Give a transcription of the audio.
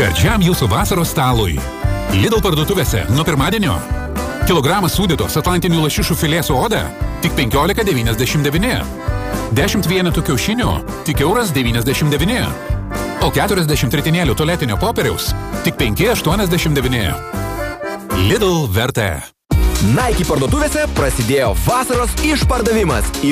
Gardžiam jūsų vasaros stalui. Lidl parduotuvėse nuo pirmadienio. Kilogramas sūdytos atlantinių lašišų filė su oda tik 15,99. 10 vienetų kiaušinių tik €1,99. O 40 ritinėlių tualetinio popieriaus tik 5,89. Lidl vertė. Nike parduotuvėse prasidėjo vasaros išpardavimas.